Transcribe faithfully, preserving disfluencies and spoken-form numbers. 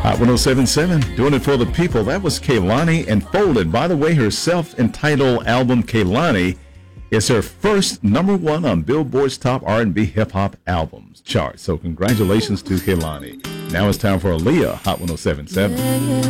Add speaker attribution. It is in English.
Speaker 1: Hot ten seventy-seven, doing it for the people. That was Kehlani and Folded. By the way, her self-entitled album, Kehlani, is her first number one on Billboard's top R and B hip-hop albums chart. So congratulations to Kehlani. Now it's time for Aaliyah, Hot ten seventy-seven.